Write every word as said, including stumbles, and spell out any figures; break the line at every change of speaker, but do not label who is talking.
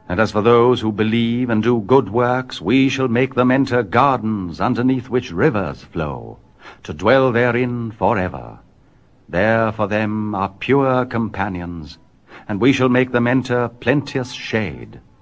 And as for those who believe and do good works, we shall make them enter gardens underneath which rivers flow, to dwell therein forever. There for them are pure companions, and we shall make them enter plenteous shade.